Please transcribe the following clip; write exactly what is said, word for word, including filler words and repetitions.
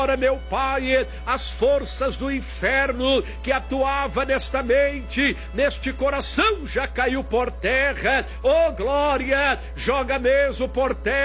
Ora, meu Pai, as forças do inferno que atuava nesta mente, neste coração, já caiu por terra. Oh, glória! Joga mesmo por terra